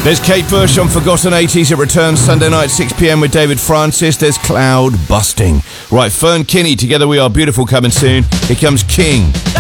There's Kate Bush on Forgotten 80s. It returns Sunday night, 6 p.m. with David Francis. There's Cloud Busting. Right, Fern Kinney, Together We Are Beautiful coming soon. Here comes King.